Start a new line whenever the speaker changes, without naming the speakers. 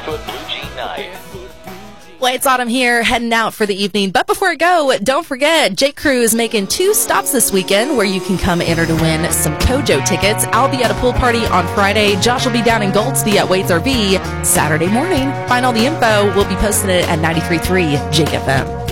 Barefoot Blue Jean Night.
Well, it's autumn here, heading out for the evening. But before I go, don't forget, J. Crew is making 2 stops this weekend where you can come enter to win some Kojo tickets. I'll be at a pool party on Friday. Josh will be down in Goldsby at Wade's RV Saturday morning. Find all the info. We'll be posting it at 93.3 JFM.